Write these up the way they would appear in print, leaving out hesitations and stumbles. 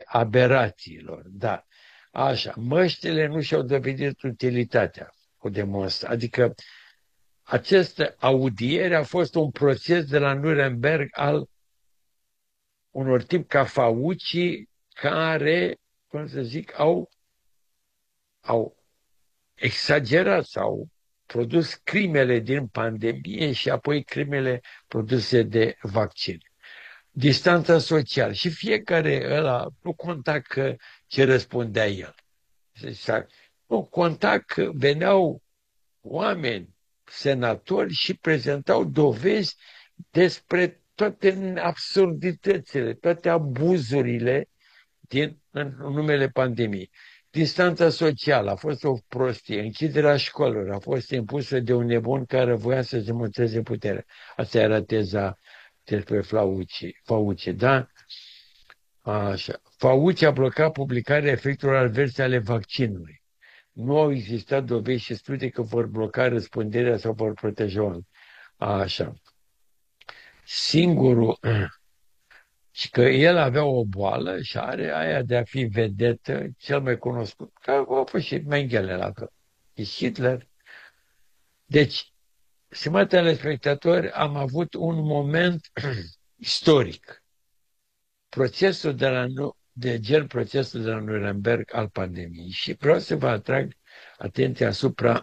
aberațiilor, da. Așa, măștile nu și-au dovedit utilitatea, o demonstră. Adică această audiere a fost un proces de la Nuremberg al unor tipi ca Fauci care, cum să zic, au exagerat sau produs crimele din pandemie și apoi crimele produse de vaccin. Distanța socială. Și fiecare ăla nu conta că ce răspundea el. Nu conta că veneau oameni, senatori și prezentau dovezi despre toate absurditățile, toate abuzurile în numele pandemiei. Distanța socială a fost o prostie, închiderea școlilor a fost impusă de un nebun care voia să demonstreze puterea. Asta era teza despre Fauci, da? Așa. Fauci a blocat publicarea efectelor adverse ale vaccinului. Nu au existat dovezi și studii că vor bloca răspândirea sau vor proteja oameni. Așa. Singurul și că el avea o boală și are aia de a fi vedetă, cel mai cunoscut, că a fost și Mengele la fel. E Hitler. Deci, stimați telespectatori, am avut un moment istoric. Procesul procesul de la Nuremberg al pandemiei. Și vreau să vă atrag atenția asupra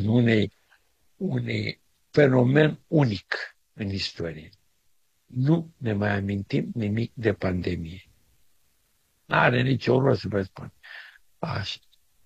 unei fenomen unic în istorie. Nu ne mai amintim nimic de pandemie. N-are nicio rost să vă spun. Așa.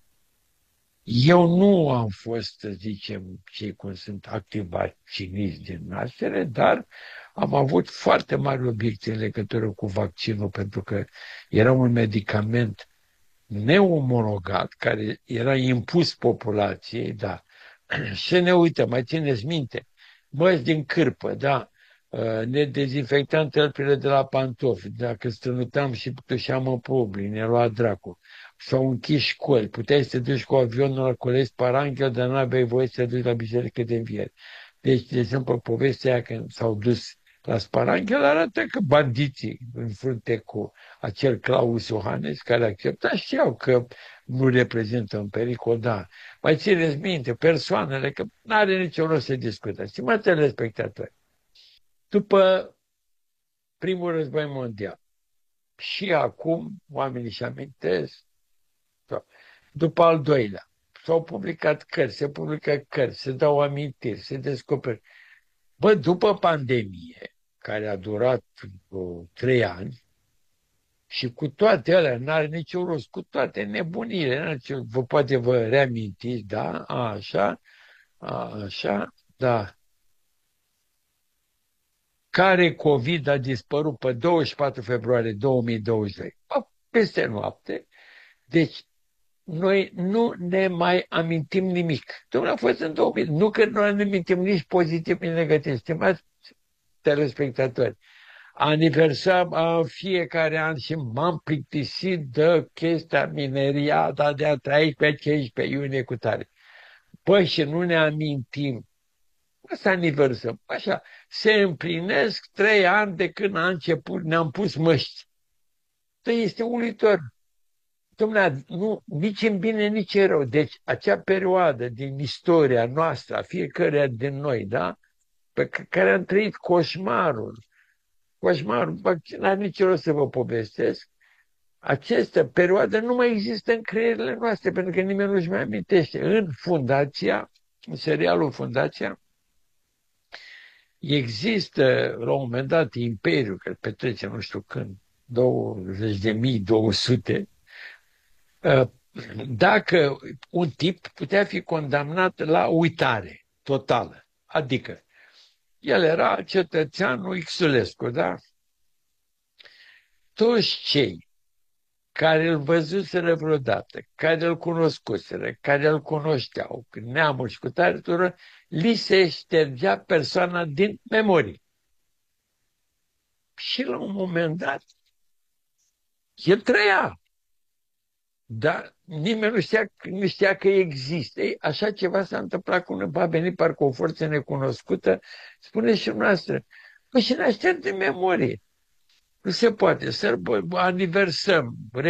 Eu nu am fost, să zicem, cei cum sunt activacioniști din naștere, dar am avut foarte mari obiecții în legătură cu vaccinul, pentru că era un medicament neomologat, care era impus populației, da. Și ne uităm, mai țineți minte, măști din cârpă, da, ne dezinfectam tălpile de la pantofi, dacă strănutam și tușeam în public, ne lua dracu. S-au închis școli, puteai să te duci cu avionul la Coleș Paranghel, dar n-aveai voie să te duci la biserică de înviere. Deci, de exemplu, povestea aia când s-au dus la Sparanghel arată că bandiții în frunte cu acel Claus Iohannes care accepta știau că nu reprezintă un pericol, da. Mai țineți minte, persoanele, că nu are nicio rost să discută. Stimați telespectatori, după primul război mondial și acum oamenii își amintesc, după al doilea, s-au publicat cărți, se publică cărți, se dau amintiri, se descoperă. Bă, după pandemie, care a durat 3 ani, și cu toate alea, n-are nicio rost, cu toate nebunile, poate vă reamintiți, da, așa, da. Care COVID a dispărut pe 24 februarie 2022? Peste noapte. Deci, noi nu ne mai amintim nimic. Dom'le, a fost în 2000. Nu că nu ne amintim nici pozitiv, nici negativ. Stimați telespectatori, aniversăm fiecare an și m-am plictisit de chestia mineriada de a 13-15 iunie cu tare. Păi și nu ne amintim. Să aniversăm. Așa, se împlinesc 3 ani de când ne-am pus măști. Este uluitor. Dom'le, nu, nici în bine, nici în rău. Deci, acea perioadă din istoria noastră, a fiecăruia din noi, da? Pe care am trăit coșmarul, n-are nici rost să vă povestesc, această perioadă nu mai există în creierile noastre, pentru că nimeni nu-și mai amintește. În serialul Fundația, există, la un moment dat, Imperiul, care petrece nu știu când, 20.200, dacă un tip putea fi condamnat la uitare totală. Adică, el era cetățeanul Xulescu, da? Toți cei care îl văzuseră vreodată, care îl cunoscuseră, care îl cunoșteau, neamul și cu tare, li se ștergea persoana din memorie. Și la un moment dat, el trăia. Dar nimeni nu știa că există. Ei, așa ceva s-a întâmplat cu va veni parcă o forță necunoscută, spune și noastră. Păi și ne aștept de memorie. Nu se poate. Aniversăm,